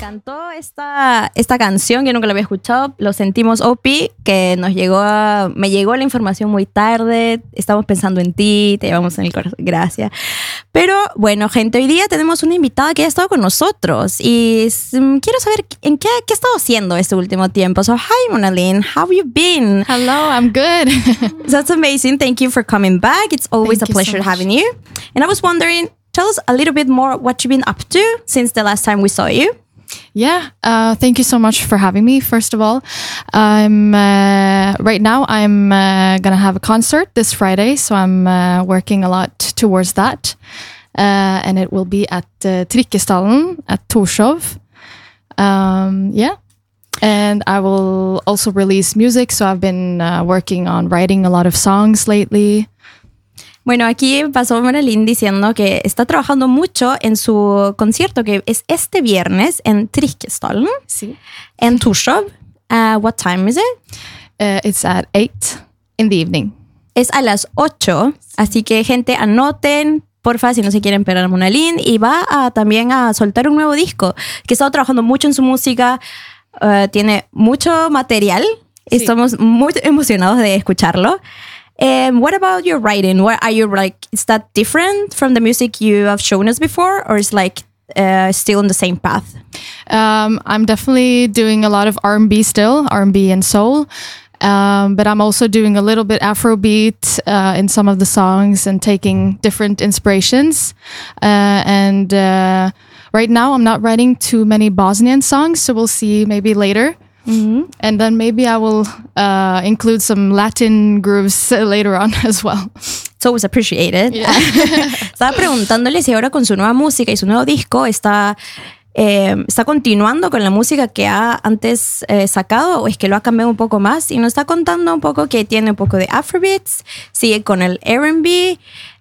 encantó esta canción, yo nunca la había escuchado. Lo sentimos, Opi, que me llegó la información muy tarde. Estamos pensando en ti, te llevamos en el corazón, gracias. Pero bueno, gente, hoy día tenemos una invitada que ha estado con nosotros y quiero saber en qué ha estado haciendo este último tiempo. So, hi, Monalyn, how have you been? Hello, I'm good. That's amazing. Thank you for coming back. It's always a pleasure having you. And I was wondering, tell us a little bit more what you've been up to since the last time we saw you. Yeah, thank you so much for having me, first of all. Right now I'm going to have a concert this Friday, so I'm working a lot towards that. And it will be at Trikkestallen at Torshov. Yeah. And I will also release music, so I've been working on writing a lot of songs lately. Bueno, aquí pasó Monalyn diciendo que está trabajando mucho en su concierto que es este viernes en Trikkestallen, Sí. en Torshov. What time is it? It's at 8 in the evening. Es a las 8, así que gente, anoten, porfa, si no se quieren perder a Monalyn. Y va también a soltar un nuevo disco, que ha estado trabajando mucho en su música, tiene mucho material. Sí. Estamos muy emocionados de escucharlo. What about your writing? What are you like? Is that different from the music you have shown us before, or is like still on the same path? I'm definitely doing a lot of R&B still, R&B and soul. But I'm also doing a little bit Afrobeat in some of the songs and taking different inspirations. And right now I'm not writing too many Bosnian songs, so we'll see maybe later. Mm-hmm. And then maybe I will include some Latin grooves later on as well. It's always appreciated. Yeah. Estaba preguntándole si ahora con su nueva música y su nuevo disco está continuando con la música que ha antes sacado, o es que lo ha cambiado un poco más, y nos está contando un poco que tiene un poco de Afrobeats, sigue con el R&B,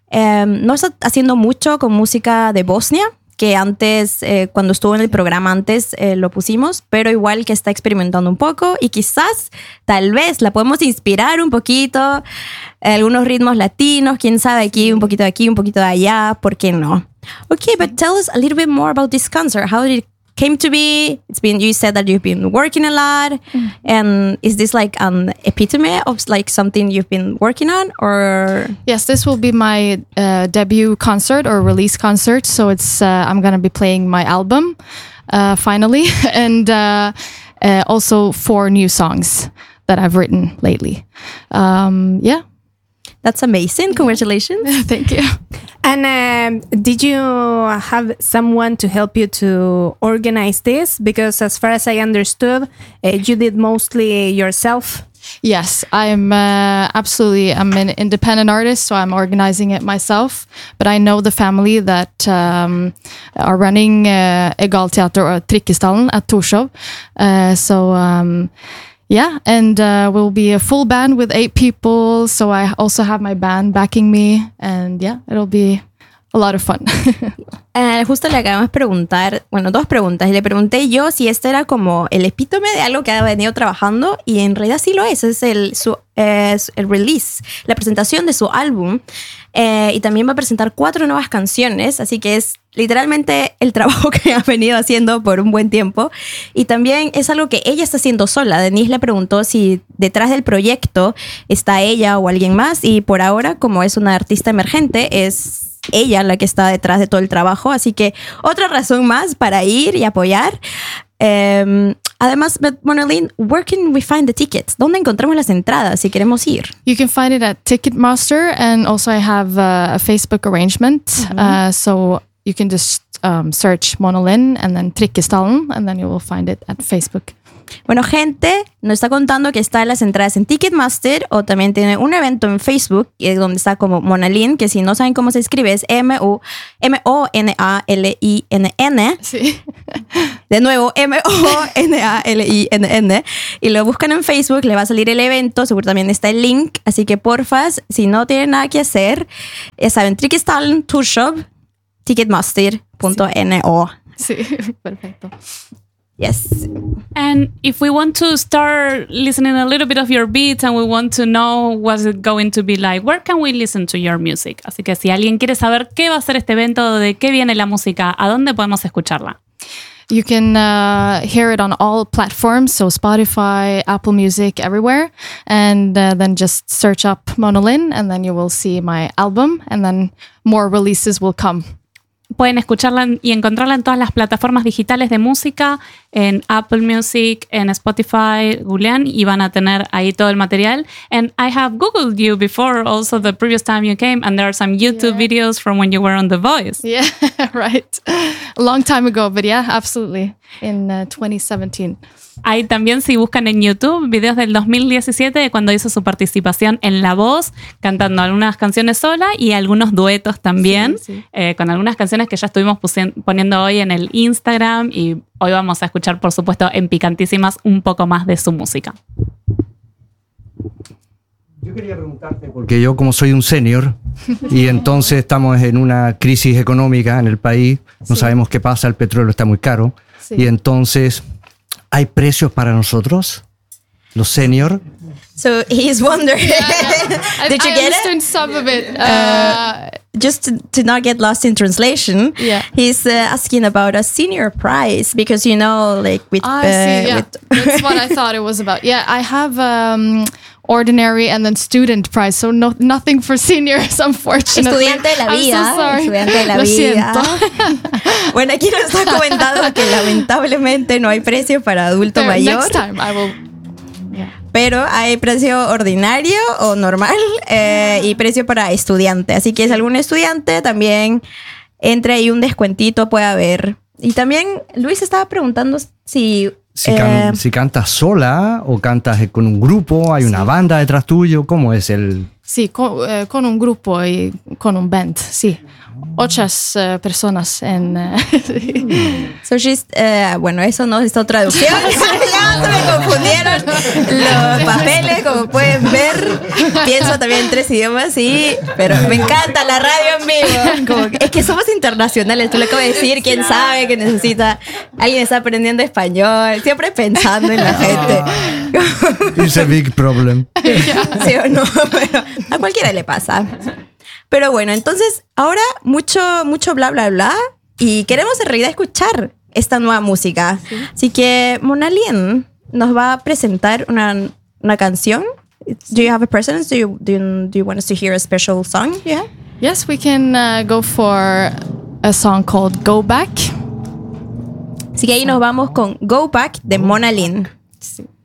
no está haciendo mucho con música de Bosnia, que antes, cuando estuvo en el programa antes, lo pusimos, pero igual que está experimentando un poco y quizás, tal vez, la podemos inspirar un poquito, algunos ritmos latinos, quién sabe, aquí, un poquito de allá, ¿por qué no? Okay, but tell us a little bit more about this concert. How did it came to be? You said that you've been working a lot, and is this like an epitome of like something you've been working on, or? Yes, this will be my debut concert or release concert. So it's I'm gonna be playing my album finally, and also 4 new songs that I've written lately. Yeah. That's amazing. Congratulations. Thank you. And did you have someone to help you to organize this? Because as far as I understood, you did mostly yourself. Yes, I'm an independent artist, so I'm organizing it myself. But I know the family that are running Egal Teater or Trikkestallen at Torshov. Yeah, and we'll be a full band with 8 people. So I also have my band backing me. And yeah, it'll be a lot of fun. Justo le acabamos de preguntar, bueno, 2 preguntas. Y le pregunté yo si este era como el epítome de algo que ha venido trabajando. Y en realidad sí lo es. Es el release, la presentación de su álbum. Y también va a presentar 4 nuevas canciones. Así que es literalmente el trabajo que ha venido haciendo por un buen tiempo. Y también es algo que ella está haciendo sola. Denise le preguntó si detrás del proyecto está ella o alguien más. Y por ahora, como es una artista emergente, es ella la que está detrás de todo el trabajo. Así que otra razón más para ir y apoyar. Además, Monalyn, where can we find the tickets? ¿Dónde encontramos las entradas si queremos ir? You can find it at Ticketmaster, and also I have a Facebook arrangement. Mm-hmm. So you can just search Monalyn and then Trikkestallen, and then you will find it at Facebook. Bueno, gente, nos está contando que está las entradas en Ticketmaster, o también tiene un evento en Facebook donde está como Monalyn, que si no saben cómo se escribe es Monalinn. Sí. De nuevo, Monalinn. Y lo buscan en Facebook, le va a salir el evento, seguro también está el link. Así que porfa, si no tienen nada que hacer, ya saben, Trikkestallen, Torshov, Ticketmaster.no. Sí, perfecto. Yes. And if we want to start listening a little bit of your beats and we want to know what's it going to be like, where can we listen to your music? Así que si alguien quiere saber qué va a ser este evento, de qué viene la música, ¿a dónde podemos escucharla? You can hear it on all platforms, so Spotify, Apple Music, everywhere. And then just search up Mona Lynn, and then you will see my album, and then more releases will come. Pueden escucharla y encontrarla en todas las plataformas digitales de música, en Apple Music, en Spotify, googlean y van a tener ahí todo el material. And I have Googled you before, also the previous time you came, and there are some YouTube videos from when you were on The Voice. Yeah, right. A long time ago, but yeah, absolutely. In 2017. Hay también, si buscan en YouTube, videos del 2017 de cuando hizo su participación en La Voz, cantando algunas canciones sola y algunos duetos también, con algunas canciones que ya estuvimos poniendo hoy en el Instagram, y hoy vamos a escuchar, por supuesto, en Picantísimas un poco más de su música. Yo quería preguntarte, porque yo como soy un senior y entonces estamos en una crisis económica en el país, no sabemos qué pasa, el petróleo está muy caro, y entonces... ¿Hay precios para nosotros, los senior? So he's wondering, did you I get understood it? some of it. Just to not get lost in translation, he's asking about a senior price because, you know, like with... That's what I thought it was about. Yeah, I have ordinary and then student price, so nothing for seniors, unfortunately. Estudiante de la vida. I'm so sorry. Estudiante de la Lo vida. siento. Bueno, aquí nos está comentando que lamentablemente no hay precio para adulto mayor. Next time I will... Pero hay precio ordinario o normal y precio para estudiante. Así que si algún estudiante también entre ahí un descuentito puede haber. Y también Luis estaba preguntando si cantas sola o cantas con un grupo, hay una banda detrás tuyo, ¿cómo es el...? Sí, con un grupo y con un band, sí. 8 personas en... So she's, bueno, eso no es otra traducción. Ya se me confundieron los papeles, como pueden ver. Pienso también en 3 idiomas, sí. Pero me encanta la radio en vivo. Como que, es que somos internacionales, tú lo acabas de decir. ¿Quién sabe que necesita? Alguien está aprendiendo español. Siempre pensando en la gente. It's a big problem. ¿Sí o no? Pero a cualquiera le pasa. Pero bueno, entonces ahora mucho bla, bla, bla. Y queremos en realidad escuchar esta nueva música. Sí. Así que Mona Lynn nos va a presentar una canción. Do you have a preference? Do you want us to hear a special song? Yeah. Yes, we can go for a song called Go Back. Así que ahí nos vamos con Go Back de Mona Lynn. Sí.